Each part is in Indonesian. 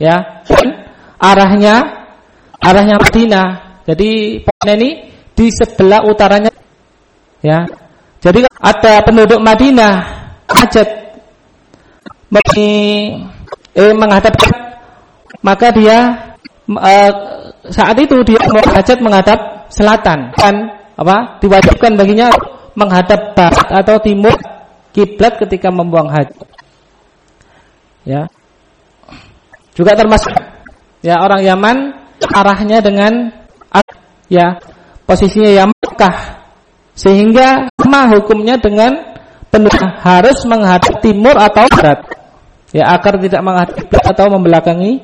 ya, arahnya Madinah. Jadi pokoknya ini di sebelah utaranya, ya. Jadi ada penduduk Madinah hajat menghadap, maka dia saat itu dia mau hajat menghadap selatan, kan diwajibkan baginya menghadap barat atau timur kiblat ketika membuang haji. Ya. Juga termasuk ya orang Yaman arahnya dengan ya posisinya yang Mekah, sehingga sama hukumnya dengan penduduk harus menghadap timur atau barat, ya, agar tidak menghadap kiblat atau membelakangi.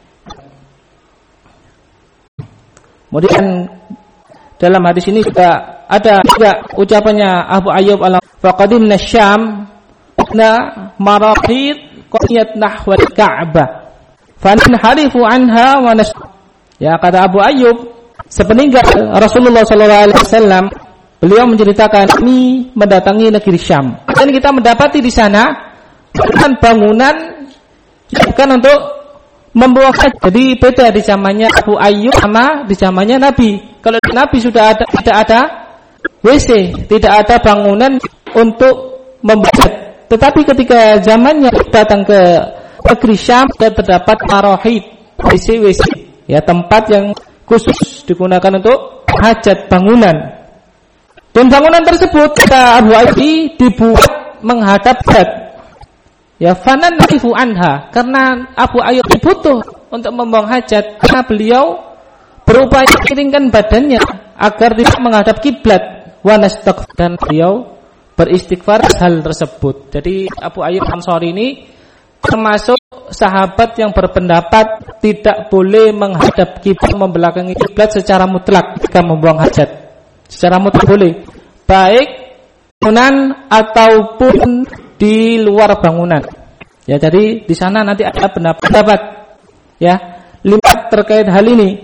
Kemudian dalam hadis ini juga ada ucapannya Abu Ayyub al-Faqadimna Syam na maraqid qiyat nahwa al-Ka'bah fanharifu anha wa nas. Ya, kata Abu Ayyub, sepeninggal Rasulullah sallallahu alaihi wasallam, beliau menceritakan kami mendatangi negeri Syam dan kita mendapati di sana bangunan bukan untuk membuang haji. Jadi beda di zamannya Abu Ayyub sama di zamannya Nabi. Kalau Nabi sudah tidak ada WC, tidak ada bangunan untuk membuang haji. Tetapi ketika zamannya datang ke negeri Syam, terdapat marahid, WC, ya, tempat yang khusus digunakan untuk hajat bangunan. Dan bangunan tersebut kata Abu Ayyub dibuat menghadap barat. Ya, fanan nakifu anha, karena Abu Ayyub butuh untuk membuang hajat, karena beliau berupaya miringkan badannya agar tidak menghadap kiblat, wa nastaghfir, dan beliau beristighfar hal tersebut. Jadi Abu Ayyub Ansari ini termasuk sahabat yang berpendapat tidak boleh menghadap kiblat, membelakangi kiblat secara mutlak ketika membuang hajat. Secara mutlak boleh, baik bangunan ataupun di luar bangunan. Ya, jadi di sana nanti ada pendapat ya 5 terkait hal ini.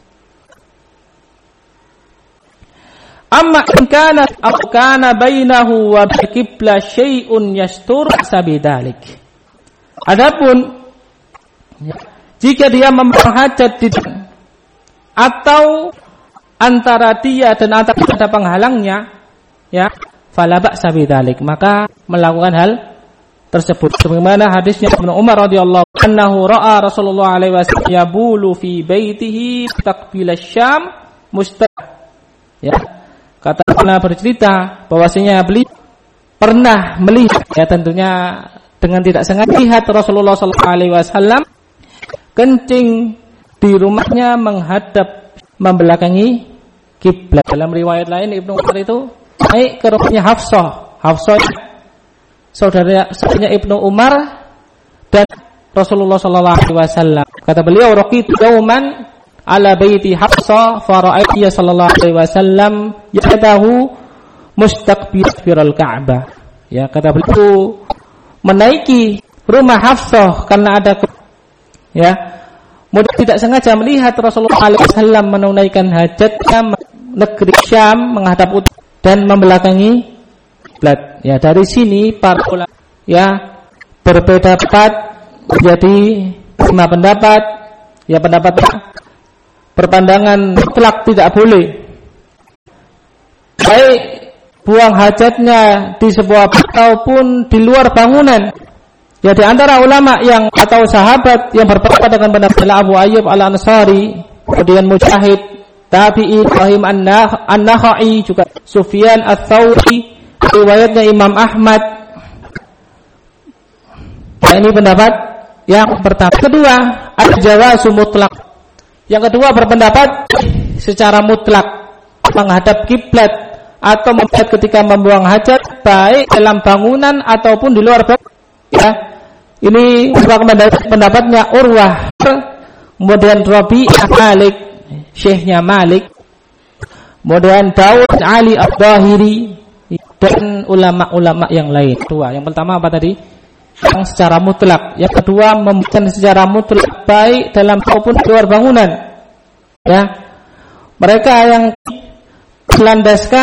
Amma in kana bainahu wa qibla syai'un yastur sabidalik. Adapun ya, jika dia membuang hajat di atau antara dia dan ada penghalangnya, ya, fala ba'sa bidzalik, maka melakukan hal tersebut. Sebagaimana hadisnya Ibnu Umar radhiyallahu anhu ra'a Rasulullah alaihi wasallam yabulu fi baitihi taqbil asy-Syam mustaq. Ya. Kata pernah bercerita bahwasanya beliau pernah melihat, ya, tentunya dengan tidak sengaja lihat Rasulullah sallallahu alaihi wasallam kencing di rumahnya menghadap membelakangi kiblat. Dalam riwayat lain Ibnu Umar itu naik ke rumahnya Hafsah saudaranya Ibnu Umar dan Rasulullah sallallahu alaihi wasallam. Kata beliau, raqitu yauman ala baiti Hafsah fa ra'aytu sallallahu alaihi wasallam yadahu mustaqbil Ka'bah. Ya, kata beliau menaiki rumah Hafsah karena ada, ya, mudah tidak sengaja melihat Rasulullah sallallahu alaihi wasallam menunaikan hajatnya negeri Syam menghadap utara dan membelakangi kiblat. Ya, dari sini para ulama, ya, berbeda pendapat menjadi 5 pendapat. Ya, pendapat berpandangan mutlak tidak boleh, baik buang hajatnya di sebuah ataupun di luar bangunan. Ya, di antara ulama yang atau sahabat yang berpendapat dengan pendapat Abu Ayyub al-Ansari, kemudian Mujahid, Tabi'i, Ibrahim an-Nakhai, juga Sufyan ats-Tsauri, riwayatnya Imam Ahmad. Nah, ini pendapat yang pertama. Kedua, al-jawazu mutlaq. Yang kedua berpendapat secara mutlak menghadap kiblat atau membuat ketika membuang hajat baik dalam bangunan ataupun di luar bangunan. Ya, ini pendapatnya Urwah, kemudian Rabi'ah Malik, syekhnya Malik, kemudian Daud Ali Ad-Dhahiri, dan ulama-ulama yang lain. Dua. Yang pertama apa tadi? Yang secara mutlak. Yang kedua memberikan secara mutlak baik dalam maupun di luar bangunan. Ya, mereka yang melandaskan